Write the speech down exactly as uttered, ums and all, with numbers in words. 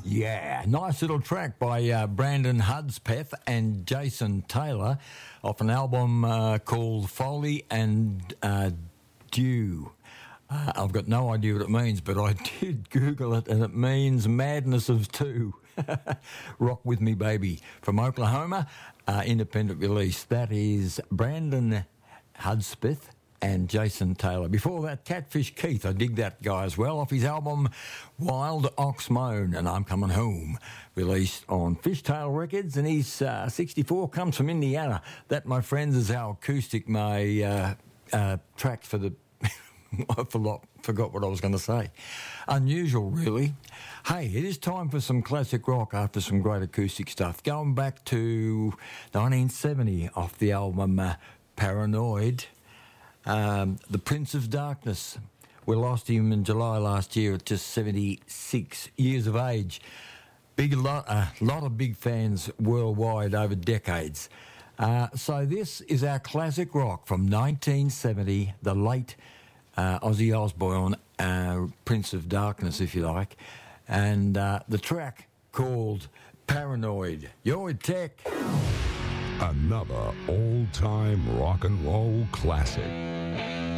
Yeah, nice little track by uh, Brandon Hudspeth and Jason Taylor off an album uh, called Foley and uh, Dew. Uh, I've got no idea what it means, but I did Google it, and it means madness of two. Rock With Me Baby from Oklahoma, uh, independent release. That is Brandon Hudspeth and Jason Taylor. Before that, Catfish Keith, I dig that guy as well, off his album Wild Ox Moan and I'm Coming Home, released on Fishtail Records, and he's uh, sixty-four, comes from Indiana. That, my friends, is how acoustic my uh, uh, track for the... I forgot, forgot what I was going to say. Unusual, really. Hey, it is time for some classic rock after some great acoustic stuff. Going back to nineteen seventy off the album uh, Paranoid, um, The Prince of Darkness. We lost him in July last year at just seventy-six years of age. Big lot, a lot of big fans worldwide over decades. Uh, so this is our classic rock from nineteen seventy, the late Uh, Ozzy Osbourne, uh, Prince of Darkness, if you like, and uh, the track called Paranoid. Yo, Tech. Another all-time rock and roll classic.